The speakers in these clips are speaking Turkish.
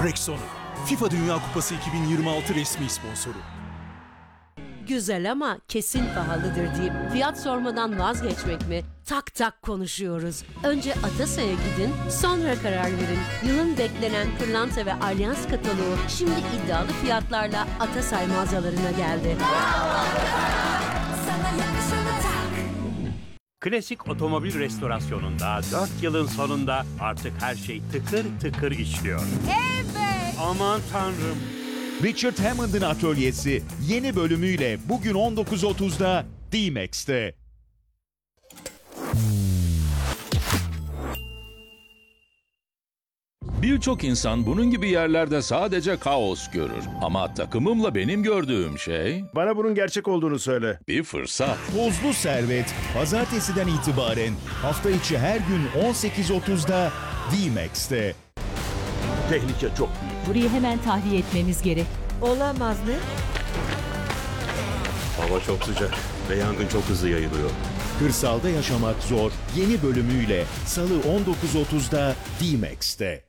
Rexona, FIFA Dünya Kupası 2026 resmi sponsoru. Güzel ama kesin pahalıdır deyip fiyat sormadan vazgeçmek mi? Tak tak konuşuyoruz. Önce Atasay'a gidin, sonra karar verin. Yılın beklenen Pırlanta ve Alyans kataloğu şimdi iddialı fiyatlarla Atasay mağazalarına geldi. Klasik otomobil restorasyonunda 4 yılın sonunda artık her şey tıkır tıkır işliyor. Evet. Aman tanrım. Richard Hammond'ın Atölyesi yeni bölümüyle bugün 19.30'da D-Max'te. Birçok insan bunun gibi yerlerde sadece kaos görür. Ama takımımla benim gördüğüm şey Bana bunun gerçek olduğunu söyle. bir fırsat. Tozlu Servet, pazartesiden itibaren hafta içi her gün 18.30'da D-Max'te. Tehlike çok büyük. Burayı hemen tahliye etmemiz gerek. Olamaz mı? Hava çok sıcak ve yangın çok hızlı yayılıyor. Kırsalda yaşamak zor yeni bölümüyle Salı 19.30'da D-Max'te.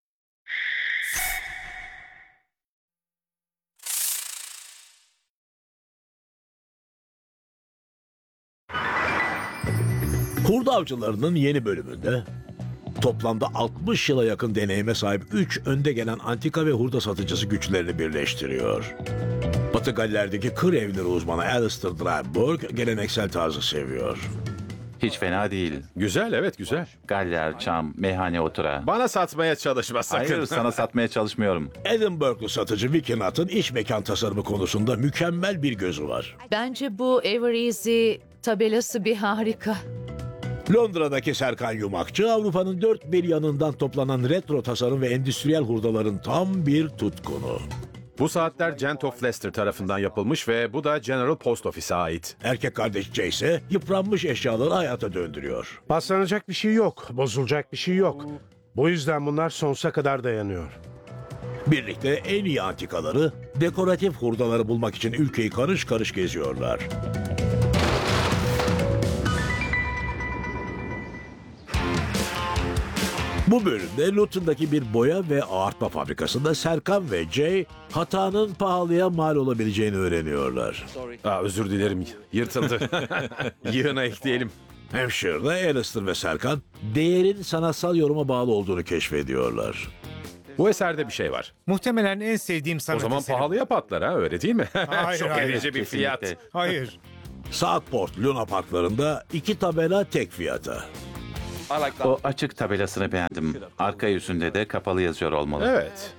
Hurda Avcıları'nın yeni bölümünde toplamda 60 yıla yakın deneyime sahip 3 önde gelen antika ve hurda satıcısı güçlerini birleştiriyor. Batı Galler'deki kır evleri uzmanı Alistair Dryburgh geleneksel tarzı seviyor. Hiç fena değil. Güzel, evet güzel. Galler, çam, meyhane otura. Bana satmaya çalışma sakın. Hayır, sana satmaya çalışmıyorum. Edinburgh'lu satıcı Wikinat'ın iç mekan tasarımı konusunda mükemmel bir gözü var. Bence bu Ever Easy tabelası bir harika. Londra'daki Serkan Yumakçı, Avrupa'nın dört bir yanından toplanan retro tasarım ve endüstriyel hurdaların tam bir tutkunu. Bu saatler Gent of Leicester tarafından yapılmış ve bu da General Post Office'e ait. Erkek kardeş Jay ise yıpranmış eşyaları hayata döndürüyor. Paslanacak bir şey yok, bozulacak bir şey yok. Bu yüzden bunlar sonsuza kadar dayanıyor. Birlikte en iyi antikaları, dekoratif hurdaları bulmak için ülkeyi karış karış geziyorlar. Bu bölümde Luton'daki bir boya ve ağartma fabrikasında Serkan ve Jay hatanın pahalıya mal olabileceğini öğreniyorlar. Özür dilerim, yırtıldı. Yığına ekleyelim. Hampshire'da Alistair ve Serkan değerin sanatsal yoruma bağlı olduğunu keşfediyorlar. Bu eserde bir şey var. Muhtemelen en sevdiğim sanat O zaman eseri. pahalıya patlar ha, öyle değil mi? Hayır, Çok hayır. erici bir fiyat. Kesinlikle. Hayır. Southport Luna Parklarında 2 tabela tek fiyata. O açık tabelasını beğendim. Arka yüzünde de kapalı yazıyor olmalı. Evet.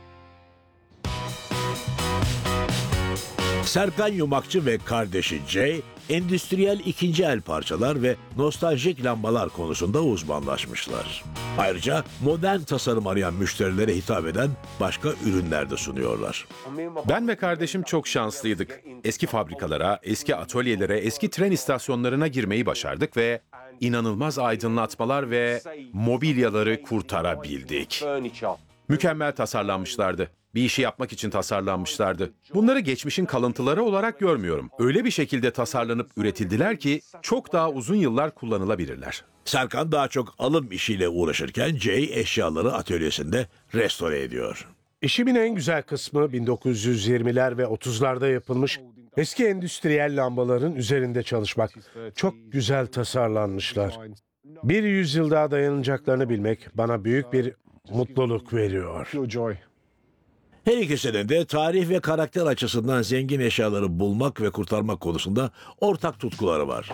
Serkan Yumakçı ve kardeşi Jay, endüstriyel ikinci el parçalar ve nostaljik lambalar konusunda uzmanlaşmışlar. Ayrıca modern tasarım arayan müşterilere hitap eden başka ürünler de sunuyorlar. Ben ve kardeşim çok şanslıydık. Eski fabrikalara, eski atölyelere, eski tren istasyonlarına girmeyi başardık ve inanılmaz aydınlatmalar ve mobilyaları kurtarabildik. Mükemmel tasarlanmışlardı. Bir işi yapmak için tasarlanmışlardı. Bunları geçmişin kalıntıları olarak görmüyorum. Öyle bir şekilde tasarlanıp üretildiler ki çok daha uzun yıllar kullanılabilirler. Serkan daha çok alım işiyle uğraşırken Jay eşyaları atölyesinde restore ediyor. İşimin en güzel kısmı 1920'ler ve 30'larda yapılmış eski endüstriyel lambaların üzerinde çalışmak. Çok güzel tasarlanmışlar. Bir yüzyıl daha dayanacaklarını bilmek bana büyük bir mutluluk veriyor. Her ikisinin de tarih ve karakter açısından zengin eşyaları bulmak ve kurtarmak konusunda ortak tutkuları var.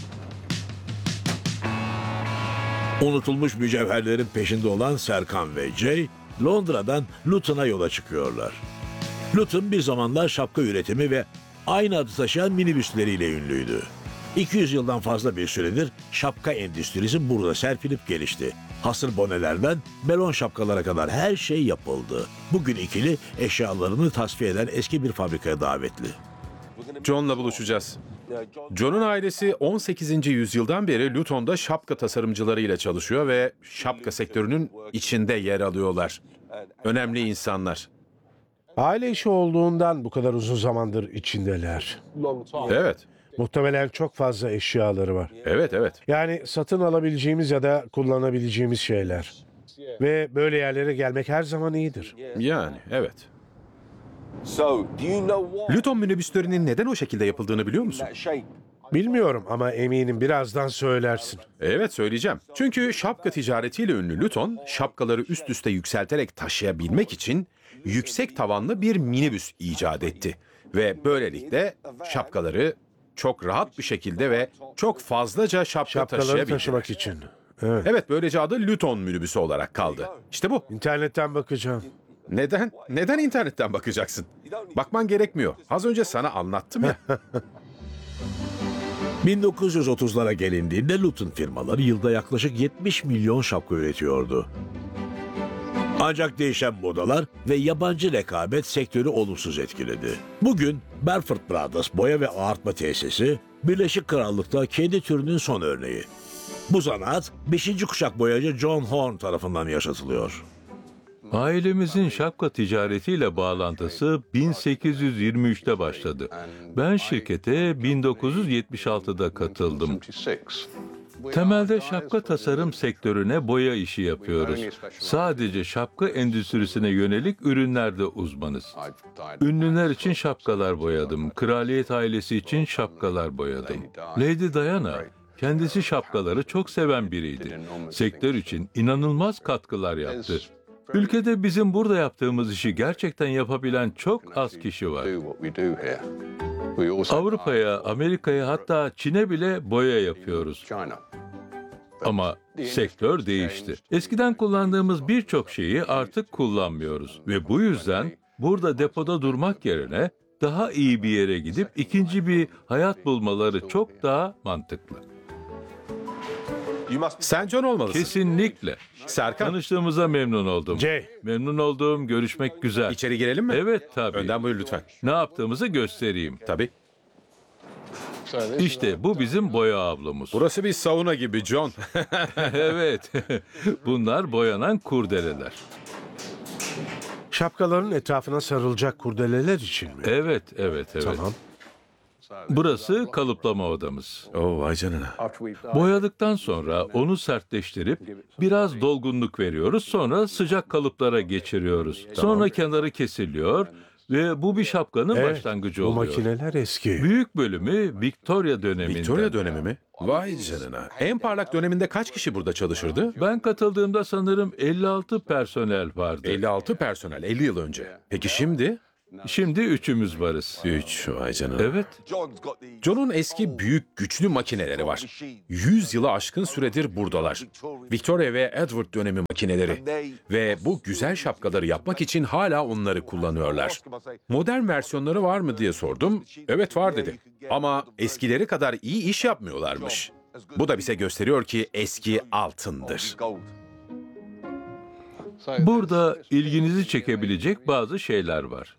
Unutulmuş mücevherlerin peşinde olan Serkan ve Jay, Londra'dan Luton'a yola çıkıyorlar. Luton bir zamanlar şapka üretimi ve aynı adı taşıyan minibüsleriyle ünlüydü. 200 yıldan fazla bir süredir şapka endüstrisi burada serpilip gelişti. Hasır bonelerden melon şapkalara kadar her şey yapıldı. Bugün ikili eşyalarını tasfiye eden eski bir fabrikaya davetli. John'la buluşacağız. John'un ailesi 18. yüzyıldan beri Luton'da şapka tasarımcılarıyla çalışıyor ve şapka sektörünün içinde yer alıyorlar. Önemli insanlar. Aile işi olduğundan bu kadar uzun zamandır içindeler. Evet. Muhtemelen çok fazla eşyaları var. Evet. Yani satın alabileceğimiz ya da kullanabileceğimiz şeyler. Ve böyle yerlere gelmek her zaman iyidir. Yani evet. Luton minibüslerinin neden o şekilde yapıldığını biliyor musun? Bilmiyorum ama eminim birazdan söylersin. Evet, söyleyeceğim. Çünkü şapka ticaretiyle ünlü Luton, şapkaları üst üste yükselterek taşıyabilmek için yüksek tavanlı bir minibüs icat etti. Ve böylelikle şapkaları çok rahat bir şekilde ve çok fazlaca şapka Şapkaları taşıyabildi. taşımak için. Evet. Evet, böylece adı Luton minibüsü olarak kaldı. İşte bu. İnternetten bakacağım. Neden? Neden internetten bakacaksın? Bakman gerekmiyor. Az önce sana anlattım ya. 1930'lara gelindiğinde Luton firmaları yılda yaklaşık 70 milyon şapka üretiyordu. Ancak değişen modalar ve yabancı rekabet sektörü olumsuz etkiledi. Bugün Belford Brothers boya ve ağartma tesisi Birleşik Krallık'ta kendi türünün son örneği. Bu zanaat 5. kuşak boyacı John Horn tarafından yaşatılıyor. Ailemizin şapka ticaretiyle bağlantısı 1823'te başladı. Ben şirkete 1976'da katıldım. Temelde şapka tasarım sektörüne boya işi yapıyoruz. Sadece şapka endüstrisine yönelik ürünlerde uzmanız. Ünlüler için şapkalar boyadım. Kraliyet ailesi için şapkalar boyadım. Lady Diana, kendisi şapkaları çok seven biriydi. Sektör için inanılmaz katkılar yaptı. Ülkede bizim burada yaptığımız işi gerçekten yapabilen çok az kişi var. Avrupa'ya, Amerika'ya hatta Çin'e bile boya yapıyoruz. Ama sektör değişti. Eskiden kullandığımız birçok şeyi artık kullanmıyoruz. Ve bu yüzden burada depoda durmak yerine daha iyi bir yere gidip ikinci bir hayat bulmaları çok daha mantıklı. Sen John olmalısın. Kesinlikle. Serkan, Tanıştığımıza memnun oldum. Jay. Memnun oldum. Görüşmek güzel. içeri girelim mi? Evet tabii. Önden buyur lütfen. Ne yaptığımızı göstereyim. Tabii. İşte bu bizim boya ablomuz. Burası bir sauna gibi John. Evet. Bunlar boyanan kurdeleler. Şapkaların etrafına sarılacak kurdeleler için mi? Evet. Tamam. Burası kalıplama odamız. Oo, vay canına. Boyadıktan sonra onu sertleştirip biraz dolgunluk veriyoruz. Sonra sıcak kalıplara geçiriyoruz. Sonra kenarı kesiliyor ve bu bir şapkanın Evet, başlangıcı bu oluyor. makineler eski. Büyük bölümü Victoria döneminde. Victoria dönemi mi? Vay canına. En parlak döneminde kaç kişi burada çalışırdı? Ben katıldığımda sanırım 56 personel vardı. 56 personel, 50 yıl önce. Peki şimdi? Şimdi üçümüz varız. 3, vay canına. Evet. John'un eski büyük güçlü makineleri var. 100 yılı aşkın süredir buradalar. Victoria ve Edward dönemi makineleri. Ve bu güzel şapkaları yapmak için hala onları kullanıyorlar. Modern versiyonları var mı diye sordum. Evet var dedi. Ama eskileri kadar iyi iş yapmıyorlarmış. Bu da bize gösteriyor ki eski altındır. Burada ilginizi çekebilecek bazı şeyler var.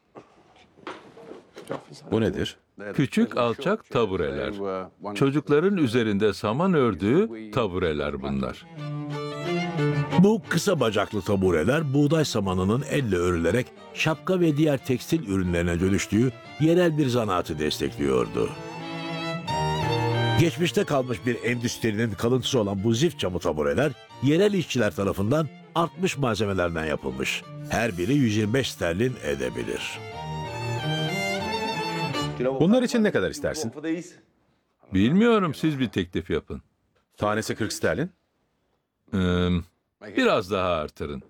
Bu nedir? Küçük alçak tabureler. Çocukların üzerinde saman ördüğü tabureler bunlar. Bu kısa bacaklı tabureler buğday samanının elle örülerek şapka ve diğer tekstil ürünlerine dönüştüğü yerel bir zanaatı destekliyordu. Geçmişte kalmış bir endüstrinin kalıntısı olan bu zift camı tabureler yerel işçiler tarafından artmış malzemelerden yapılmış. Her biri 125 sterlin edebilir. Bunlar için ne kadar istersin? Bilmiyorum, siz bir teklif yapın. Tanesi 40 sterlin. Biraz daha artırın.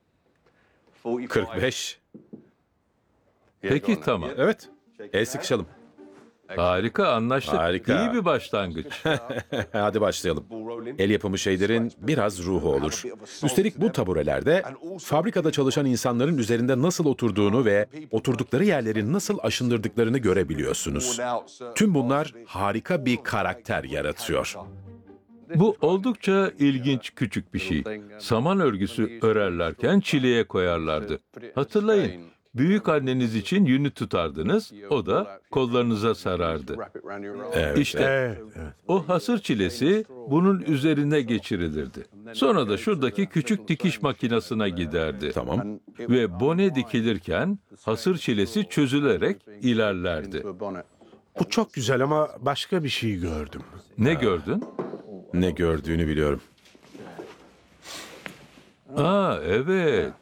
45. Peki tamam. Evet. El sıkışalım. Harika, anlaştık. Harika. İyi bir başlangıç. Hadi başlayalım. El yapımı şeylerin biraz ruhu olur. Üstelik bu taburelerde fabrikada çalışan insanların üzerinde nasıl oturduğunu ve oturdukları yerleri nasıl aşındırdıklarını görebiliyorsunuz. Tüm bunlar harika bir karakter yaratıyor. Bu oldukça ilginç küçük bir şey. Saman örgüsü örerlerken çileye koyarlardı. Hatırlayın, büyük anneniz için yünü tutardınız, o da kollarınıza sarardı. Evet. İşte o hasır çilesi bunun üzerine geçirilirdi. Sonra da şuradaki küçük dikiş makinesine giderdi. Tamam. Ve bone dikilirken hasır çilesi çözülerek ilerlerdi. Bu çok güzel ama başka bir şey gördüm. Ne gördün? Ne gördüğünü biliyorum. Aa, evet.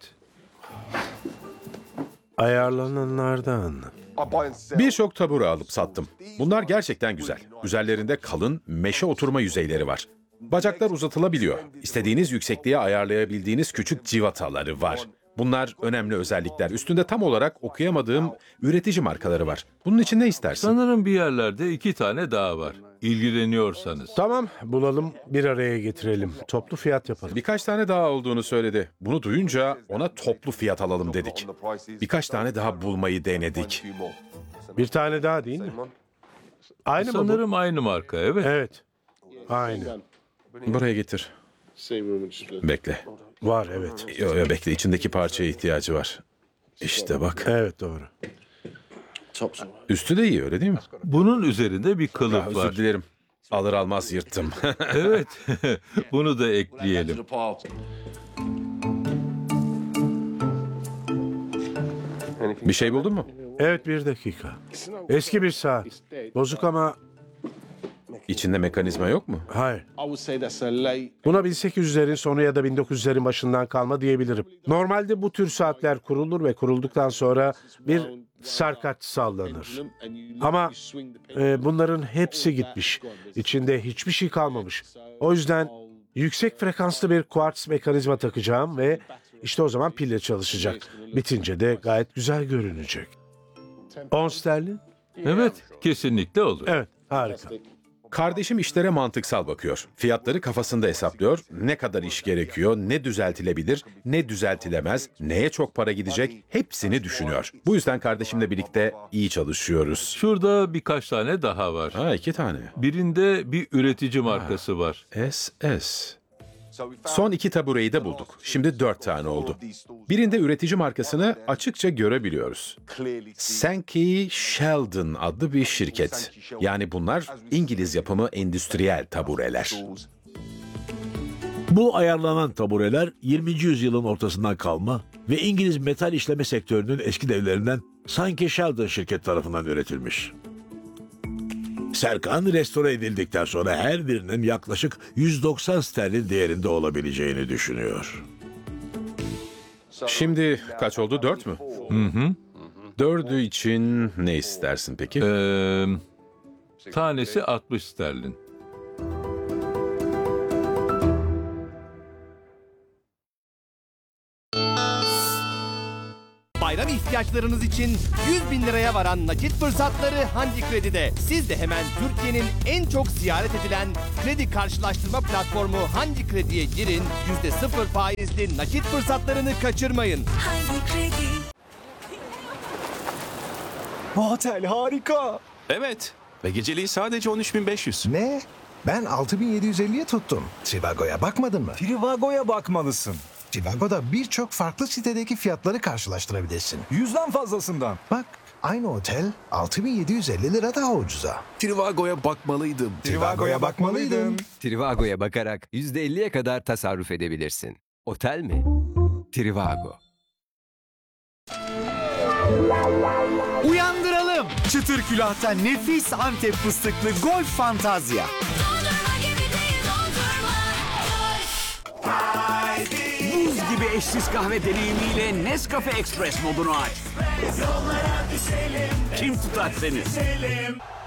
Ayarlananlardan. Birçok tabure alıp sattım. Bunlar gerçekten güzel. Üzerlerinde kalın meşe oturma yüzeyleri var. Bacaklar uzatılabiliyor. İstediğiniz yüksekliğe ayarlayabildiğiniz küçük civataları var. Bunlar önemli özellikler. Üstünde tam olarak okuyamadığım üretici markaları var. Bunun için ne istersin? Sanırım bir yerlerde 2 tane daha var. İlgileniyorsanız. Tamam, bulalım, bir araya getirelim. Toplu fiyat yapalım. Birkaç tane daha olduğunu söyledi. Bunu duyunca ona toplu fiyat alalım dedik. Birkaç tane daha bulmayı denedik. Bir tane daha değil mi? Aynı mı bu? Sanırım aynı marka, evet. Evet. Aynı. Buraya getir. Bekle. Var, evet. Yo, bekle. İçindeki parçaya ihtiyacı var. İşte bak. Evet, doğru. Üstü de iyi, öyle değil mi? Bunun üzerinde bir kılıf Özür var. dilerim. Alır almaz yırttım. Evet. Bunu da ekleyelim. Bir şey buldun mu? Evet, bir dakika. Eski bir saat. Bozuk ama İçinde mekanizma yok mu? hayır. Buna 1800'lerin sonu ya da 1900'lerin başından kalma diyebilirim. Normalde bu tür saatler kurulur ve kurulduktan sonra bir sarkaç sallanır. Ama bunların hepsi gitmiş. İçinde hiçbir şey kalmamış. O yüzden yüksek frekanslı bir kuartz mekanizma takacağım ve işte o zaman pille çalışacak. Bitince de gayet güzel görünecek. 10 sterlin? Evet, kesinlikle olur. Evet, harika. Kardeşim işlere mantıksal bakıyor. Fiyatları kafasında hesaplıyor. Ne kadar iş gerekiyor, ne düzeltilebilir, ne düzeltilemez, neye çok para gidecek hepsini düşünüyor. Bu yüzden kardeşimle birlikte iyi çalışıyoruz. Şurada birkaç tane daha var. Ha, 2 tane. Birinde bir üretici markası var. SS. Son 2 tabureyi de bulduk. Şimdi 4 tane oldu. Birinde üretici markasını açıkça görebiliyoruz. Sankey Sheldon adlı bir şirket. Yani bunlar İngiliz yapımı endüstriyel tabureler. Bu ayarlanan tabureler 20. yüzyılın ortasından kalma ve İngiliz metal işleme sektörünün eski devlerinden Sankey Sheldon şirket tarafından üretilmiş. Serkan restore edildikten sonra her birinin yaklaşık 190 sterlin değerinde olabileceğini düşünüyor. Şimdi kaç oldu? 4 mü? Hı hı. 4'ü için ne istersin peki? Tanesi 60 sterlin. Bayram ihtiyaçlarınız için 100 bin liraya varan nakit fırsatları Hangi Kredi'de. Siz de hemen Türkiye'nin en çok ziyaret edilen kredi karşılaştırma platformu Hangi Kredi'ye girin, %0 faizli nakit fırsatlarını kaçırmayın. Hangi Kredi? Bu otel harika. Evet ve geceliği sadece 13.500. Ne? Ben 6.750'ye tuttum. Trivago'ya bakmadın mı? Trivago'ya bakmalısın. Trivago'da birçok farklı sitedeki fiyatları karşılaştırabilirsin. 100'den fazlasından. Bak, aynı otel 6.750 lira daha ucuza. Trivago'ya bakmalıydım. Trivago'ya bakmalıydın. Trivago'ya bakarak %50'ye kadar tasarruf edebilirsin. Otel mi? Trivago. Uyandıralım. Çıtır külahta nefis Antep fıstıklı Golf Fantazya. Buz gibi eşsiz kahve deneyimiyle Nescafe Express modunu aç. Kim tutar seni?